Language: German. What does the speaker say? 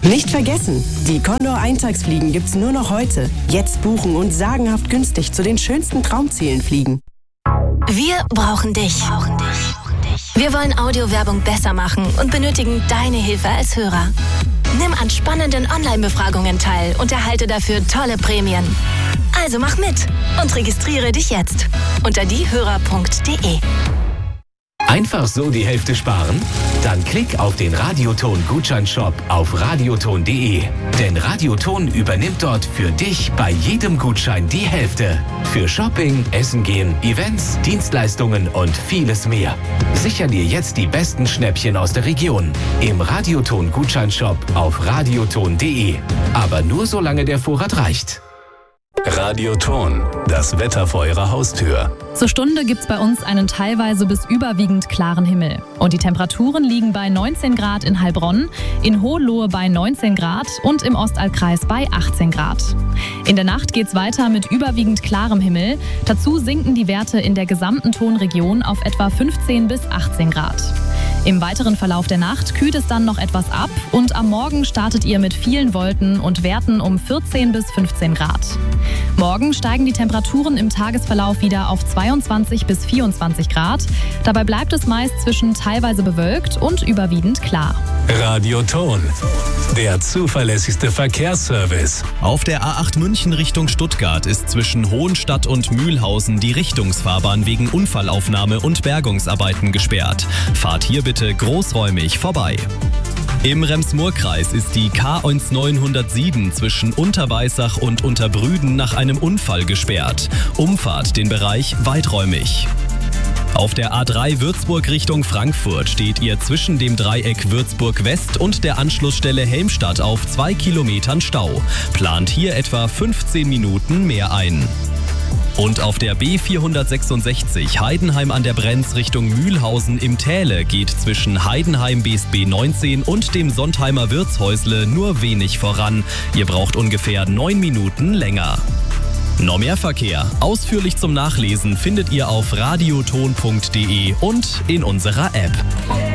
Nicht vergessen, die Condor Eintagsfliegen gibt's nur noch heute. Jetzt buchen und sagenhaft günstig zu den schönsten Traumzielen fliegen. Wir brauchen dich. Wir wollen Audiowerbung besser machen und benötigen deine Hilfe als Hörer. Nimm an spannenden Online-Befragungen teil und erhalte dafür tolle Prämien. Also mach mit und registriere dich jetzt unter diehörer.de. Einfach so die Hälfte sparen? Dann klick auf den Radioton-Gutscheinshop auf radioton.de. Denn Radioton übernimmt dort für dich bei jedem Gutschein die Hälfte. Für Shopping, Essen gehen, Events, Dienstleistungen und vieles mehr. Sicher dir jetzt die besten Schnäppchen aus der Region. Im Radioton-Gutscheinshop auf radioton.de. Aber nur solange der Vorrat reicht. Radioton, das Wetter vor Ihrer Haustür. Zur Stunde gibt's bei uns einen teilweise bis überwiegend klaren Himmel. Und die Temperaturen liegen bei 19 Grad in Heilbronn, in Hohenlohe bei 19 Grad und im Ostallkreis bei 18 Grad. In der Nacht geht's weiter mit überwiegend klarem Himmel. Dazu sinken die Werte in der gesamten Tonregion auf etwa 15 bis 18 Grad. Im weiteren Verlauf der Nacht kühlt es dann noch etwas ab und am Morgen startet ihr mit vielen Wolken und Werten um 14 bis 15 Grad. Morgen steigen die Temperaturen im Tagesverlauf wieder auf 22 bis 24 Grad. Dabei bleibt es meist zwischen teilweise bewölkt und überwiegend klar. Radioton, der zuverlässigste Verkehrsservice. Auf der A8 München Richtung Stuttgart ist zwischen Hohenstadt und Mühlhausen die Richtungsfahrbahn wegen Unfallaufnahme und Bergungsarbeiten gesperrt. Fahrt hier bitte großräumig vorbei. Im Rems-Murr-Kreis ist die K1 907 zwischen Unterweissach und Unterbrüden nach einem Unfall gesperrt. Umfahrt den Bereich weiträumig. Auf der A3 Würzburg Richtung Frankfurt steht ihr zwischen dem Dreieck Würzburg West und der Anschlussstelle Helmstadt auf 2 Kilometern Stau. Plant hier etwa 15 Minuten mehr ein. Und auf der B466 Heidenheim an der Brenz Richtung Mühlhausen im Täle geht zwischen Heidenheim BSB 19 und dem Sontheimer Wirtshäusle nur wenig voran. Ihr braucht ungefähr 9 Minuten länger. Noch mehr Verkehr, ausführlich zum Nachlesen, findet ihr auf radioton.de und in unserer App.